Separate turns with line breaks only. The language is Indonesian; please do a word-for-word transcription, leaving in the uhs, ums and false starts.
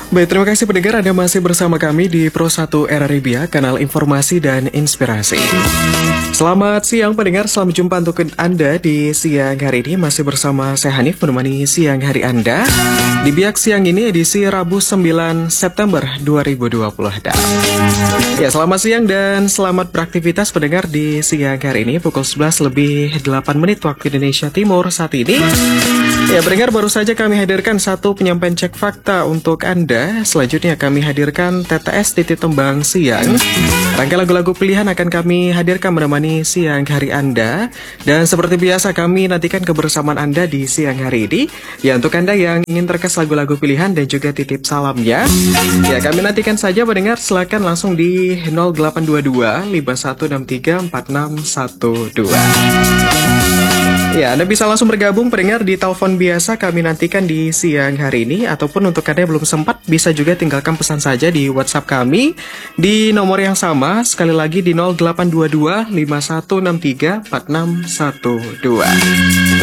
Baik, terima kasih pendengar, Anda masih bersama kami di Pro satu Arabia, kanal informasi dan inspirasi. Selamat siang pendengar, selamat jumpa untuk Anda di siang hari ini. Masih bersama saya Hanif menemani siang hari Anda di Biak Siang ini, edisi Rabu sembilan September dua ribu dua puluh. Ya, selamat siang dan selamat beraktivitas pendengar di siang hari ini, pukul sebelas lebih delapan menit waktu Indonesia Timur saat ini. Ya, pendengar, baru saja kami hadirkan satu penyampaian cek fakta untuk Anda. Selanjutnya kami hadirkan T T S Titik Tembang Siang. Rangkaian lagu-lagu pilihan akan kami hadirkan menemani siang hari Anda. Dan seperti biasa kami nantikan kebersamaan Anda di siang hari ini. Ya, untuk Anda yang ingin terkes lagu-lagu pilihan dan juga titip salamnya, ya kami nantikan saja pendengar, silakan langsung di nol delapan dua dua lima satu enam tiga empat enam satu dua. Ya, Anda bisa langsung bergabung pendengar di telepon biasa kami nantikan di siang hari ini. Ataupun untuk Anda yang belum sempat, bisa juga tinggalkan pesan saja di WhatsApp kami di nomor yang sama, sekali lagi di nol delapan dua dua lima satu enam tiga empat enam satu dua.